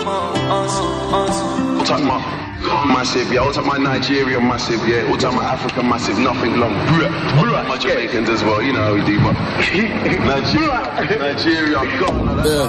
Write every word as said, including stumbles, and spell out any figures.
All time my massive, yeah. All time my Nigeria massive, yeah. All time my Africa massive, nothing long. My Jamaicans as well, you know how we do, but Nigeria, Nigeria, God.